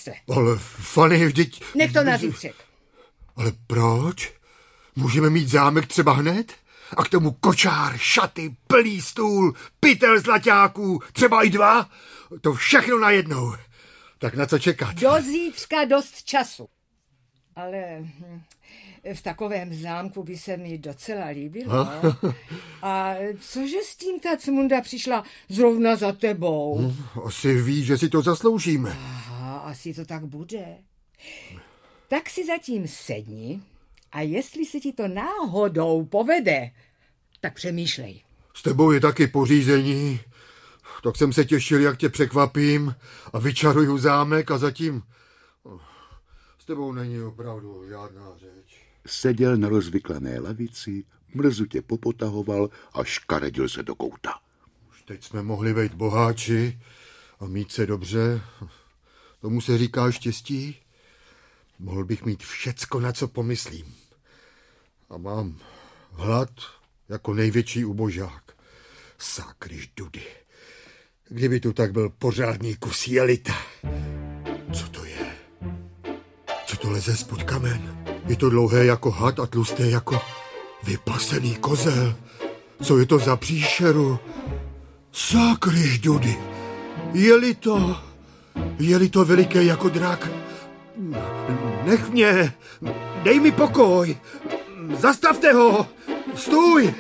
zase. Ale Fanny, vždyť... Nech to na zítřek. Ale proč? Můžeme mít zámek třeba hned? A k tomu kočár, šaty, plný stůl, pytel zlaťáků, třeba i 2? To všechno najednou. Tak na co čekat? Do zítřka dost času. Ale v takovém zámku by se mi docela líbilo. A cože s tím ta Cmunda přišla zrovna za tebou? Asi ví, že si to zasloužíme. Aha, asi to tak bude. Tak si zatím sedni a jestli se ti to náhodou povede, tak přemýšlej. S tebou je taky pořízení. Tak jsem se těšil, jak tě překvapím a vyčaruju zámek a zatím s tebou není opravdu žádná řeč. Seděl na rozvyklané lavici, mrzutě popotahoval a škaredil se do kouta. Už teď jsme mohli být boháči a mít se dobře. Tomu se říká štěstí. Mohl bych mít všecko, na co pomyslím. A mám hlad jako největší ubožák. Sakryš dudy. Kdyby tu tak byl pořádný kus jelita. Co to je? Co to leze spod kamen? Je to dlouhé jako had a tlusté jako vypasený kozel. Co je to za příšeru? Sakryš dudy. Je-li to veliké jako drak? Nech mě, dej mi pokoj. Zastavte ho. Stůj.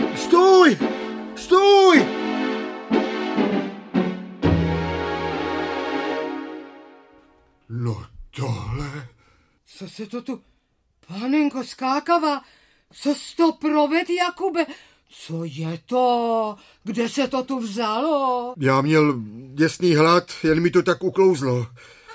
No tohle... Co se to tu... Panenko skákava, co jsi to proved, Jakube? Co je to? Kde se to tu vzalo? Já měl děsný hlad, jen mi to tak uklouzlo.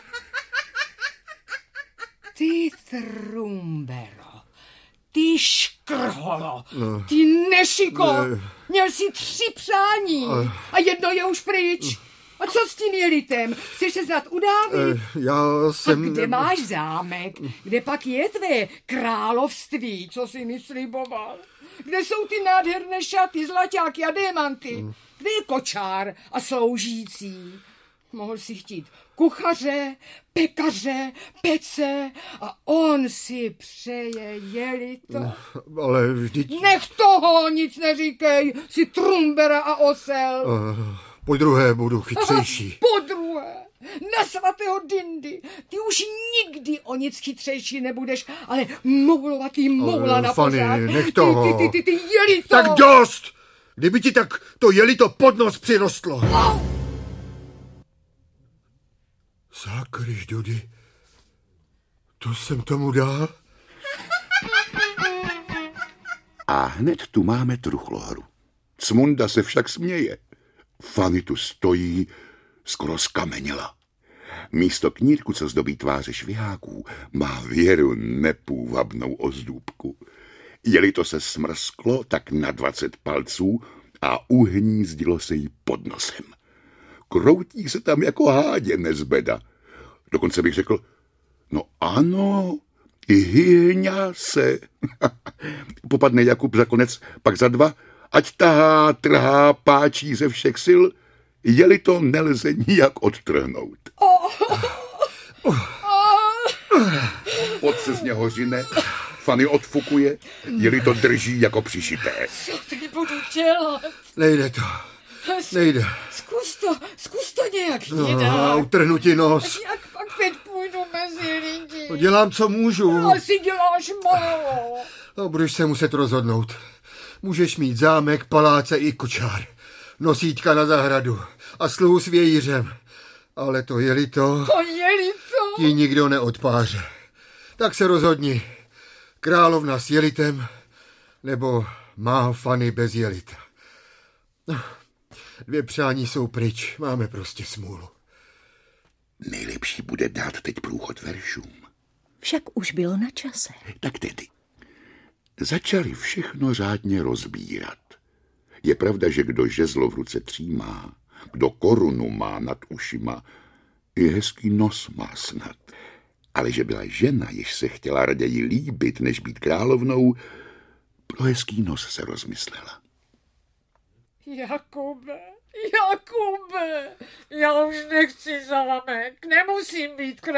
Ty Trumbero, ty škrholo, ty nešiko, měl jsi 3 přání a jedno je už pryč. A co s tím jelitem? Chceš se snad udávit? Já jsem... A kde máš zámek? Kde pak je tvé království, co jsi mi sliboval? Kde jsou ty nádherné šaty, zlaťáky a démanty? Kde je kočár a sloužící? Mohl si chtít kuchaře, pekaře, pece a on si přeje jelito. Ale vždyť... Nech toho, nic neříkej, si Trumbera a osel. Podruhé budu chytřejší. Podruhé, na svatého Dindy, ty už nikdy o nic chytřejší nebudeš, ale moulovatý moula na pořád. Fanny, nech toho. Ty jelito. Tak dost! Kdyby ti tak to jelito pod nos přirostlo. Sakryš dudy, to jsem tomu dal? A hned tu máme truchlohru. Cmunda se však směje. Fanny tu stojí, skoro skameněla. Místo knírku, co zdobí tváře šviháků, má věru nepůvabnou ozdůbku. Jeli to se smrsklo tak na 20 palců a uhnízdilo se jí pod nosem. Kroutí se tam jako hádě nezbeda. Dokonce bych řekl, no ano, i hyhňá se. Popadne Jakub za konec, pak za 2, ať tahá, trhá, páčí ze všech sil, jeli to nelze nijak odtrhnout. Pot se z něho řine, Fanny odfukuje, jeli to drží jako přišité. Co teď budu dělat? Nejde to. Nejde. Zkus to nějak No, utrhnu ti nos. Jak pak teď půjdu mezi lidi? No, dělám, co můžu. Asi děláš málo. No, budeš se muset rozhodnout. Můžeš mít zámek, paláce i kočár. Nosítka na zahradu a sluhu s vějířem. Ale to jelito... ti nikdo neodpáře. Tak se rozhodni. Královna s jelitem nebo má Fanny bez jelita. 2 přání jsou pryč. Máme prostě smůlu. Nejlepší bude dát teď průchod veršům. Však už bylo na čase. Tak tedy. Začali všechno řádně rozbírat. Je pravda, že kdo žezlo v ruce třímá, kdo korunu má nad ušima, i hezký nos má snad. Ale že byla žena, jež se chtěla raději líbit, než být královnou, pro hezký nos se rozmyslela. Jakube, já už nechci zámek, nemusím být